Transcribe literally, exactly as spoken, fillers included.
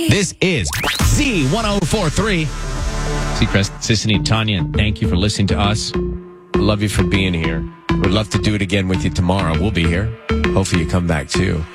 This is Z ten forty-three. Seacrest, Sissany, Tanya, thank you for listening to us. Love you for being here. We'd love to do it again with you tomorrow. We'll be here. Hopefully you come back too.